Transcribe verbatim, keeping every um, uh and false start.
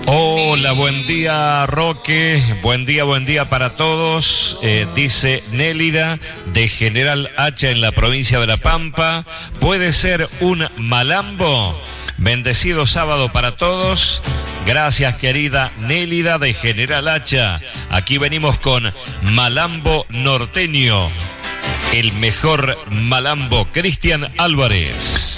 Hola, buen día, Roque. Buen día, buen día para todos. Eh, dice Nélida de General Hacha en la provincia de La Pampa. ¿Puede ser un malambo? Bendecido sábado para todos. Gracias, querida Nélida de General Hacha. Aquí venimos con Malambo Norteño. El mejor malambo, Cristian Álvarez.